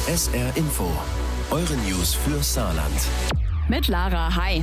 SR Info, eure News für Saarland. Mit Lara, hi.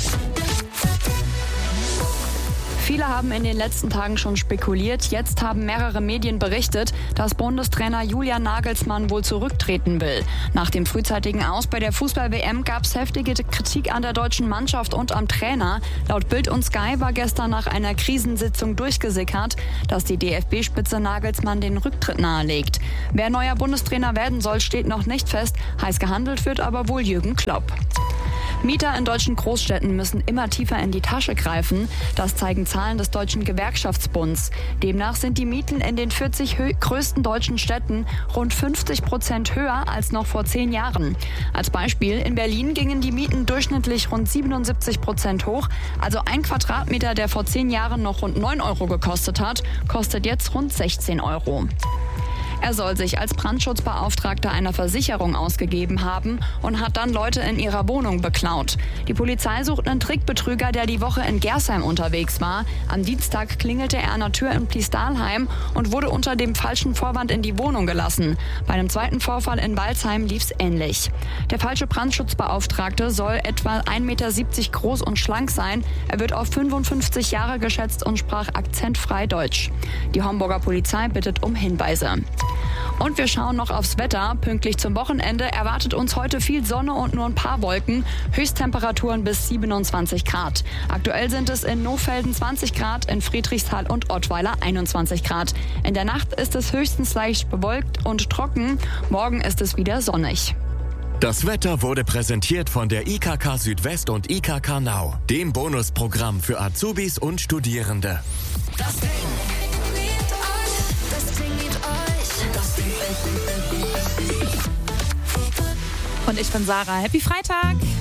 Viele haben in den letzten Tagen schon spekuliert. Jetzt haben mehrere Medien berichtet, dass Bundestrainer Julian Nagelsmann wohl zurücktreten will. Nach dem frühzeitigen Aus bei der Fußball-WM gab es heftige Kritik an der deutschen Mannschaft und am Trainer. Laut Bild und Sky war gestern nach einer Krisensitzung durchgesickert, dass die DFB-Spitze Nagelsmann den Rücktritt nahelegt. Wer neuer Bundestrainer werden soll, steht noch nicht fest. Heiß gehandelt wird aber wohl Jürgen Klopp. Mieter in deutschen Großstädten müssen immer tiefer in die Tasche greifen. Das zeigen Zahlen des Deutschen Gewerkschaftsbunds. Demnach sind die Mieten in den 40 größten deutschen Städten rund 50% höher als noch vor 10 Jahren. Als Beispiel, in Berlin gingen die Mieten durchschnittlich rund 77% hoch. Also ein Quadratmeter, der vor 10 Jahren noch rund 9 Euro gekostet hat, kostet jetzt rund 16 Euro. Er soll sich als Brandschutzbeauftragter einer Versicherung ausgegeben haben und hat dann Leute in ihrer Wohnung beklaut. Die Polizei sucht einen Trickbetrüger, der die Woche in Gersheim unterwegs war. Am Dienstag klingelte er an der Tür in Pliestalheim und wurde unter dem falschen Vorwand in die Wohnung gelassen. Bei einem zweiten Vorfall in Walsheim lief's ähnlich. Der falsche Brandschutzbeauftragte soll etwa 1,70 Meter groß und schlank sein. Er wird auf 55 Jahre geschätzt und sprach akzentfrei Deutsch. Die Homburger Polizei bittet um Hinweise. Und wir schauen noch aufs Wetter. Pünktlich zum Wochenende erwartet uns heute viel Sonne und nur ein paar Wolken. Höchsttemperaturen bis 27 Grad. Aktuell sind es in Nohfelden 20 Grad, in Friedrichsthal und Ottweiler 21 Grad. In der Nacht ist es höchstens leicht bewölkt und trocken. Morgen ist es wieder sonnig. Das Wetter wurde präsentiert von der IKK Südwest und IKK Now, dem Bonusprogramm für Azubis und Studierende. Das Ding liebt euch, das Ding liebt euch, das Ding. Und ich bin Sarah. Happy Freitag!